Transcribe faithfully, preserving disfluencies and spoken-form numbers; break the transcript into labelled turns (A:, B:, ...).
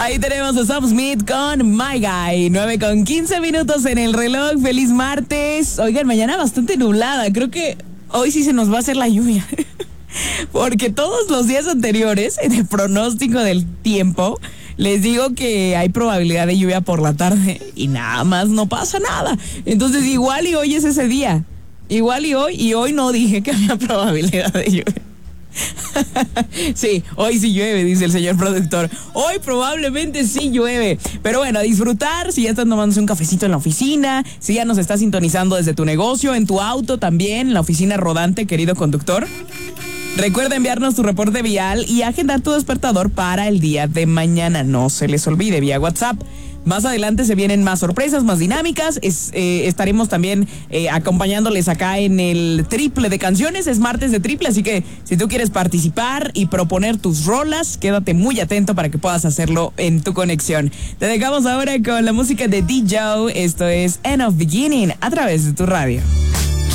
A: Ahí tenemos a Sam Smith con My Guy. nueve con quince minutos en el reloj. Feliz martes. Oigan, mañana bastante nublada. Creo que hoy sí se nos va a hacer la lluvia. Porque todos los días anteriores, en el pronóstico del tiempo, les digo que hay probabilidad de lluvia por la tarde y nada más no pasa nada. Entonces igual y hoy es ese día. Igual y hoy, y hoy no dije que había probabilidad de lluvia. Sí, hoy sí llueve, dice el señor productor. Hoy probablemente sí llueve. Pero bueno, a disfrutar. Si ya estás tomándose un cafecito en la oficina, si ya nos estás sintonizando desde tu negocio, en tu auto también, en la oficina rodante, querido conductor. Recuerda enviarnos tu reporte vial y agendar tu despertador para el día de mañana. No se les olvide, vía WhatsApp. Más adelante se vienen más sorpresas, más dinámicas. Es, eh, estaremos también eh, acompañándoles acá en el triple de canciones. Es martes de triple, así que si tú quieres participar y proponer tus rolas, quédate muy atento para que puedas hacerlo en tu conexión. Te dejamos ahora con la música de D J. Esto es End of Beginning a través de tu radio.